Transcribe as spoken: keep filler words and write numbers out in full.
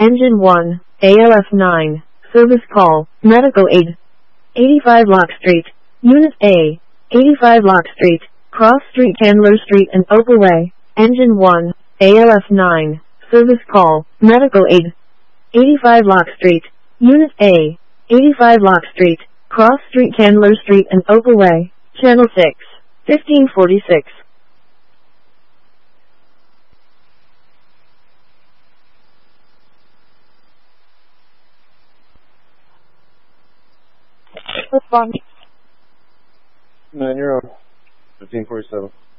Engine one, A L F nine, service call, medical aid. eighty-five Lock Street, Unit A, eighty-five Lock Street, Cross Street, Chandler Street and Opal Way. Engine one, A L F nine, service call, medical aid. eighty-five Lock Street, Unit A, eighty-five Lock Street, Cross Street, Chandler Street and Opal Way. Channel six, fifteen forty-six. Respond. Nine, you're on. fifteen forty-seven.